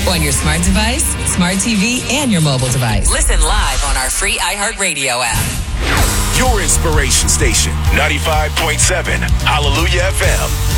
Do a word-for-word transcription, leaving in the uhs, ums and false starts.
On your smart device, smart T V, and your mobile device. Listen live on our free iHeartRadio app. Your inspiration station, ninety-five point seven Hallelujah F M.